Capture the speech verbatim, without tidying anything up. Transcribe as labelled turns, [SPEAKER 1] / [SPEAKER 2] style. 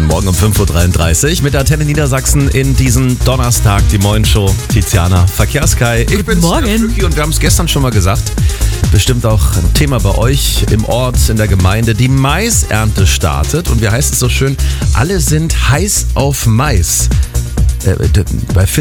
[SPEAKER 1] Morgen um fünf Uhr dreiunddreißig mit der Antenne Niedersachsen in diesem Donnerstag, die Moin-Show. Tiziana, Verkehrskai. Ich bin's,
[SPEAKER 2] Morgen.
[SPEAKER 1] der Flücki, und wir haben es gestern schon mal gesagt. Bestimmt auch ein Thema bei euch im Ort, in der Gemeinde. Die Maisernte startet und wie heißt es so schön? Alle sind heiß auf Mais. Äh, bei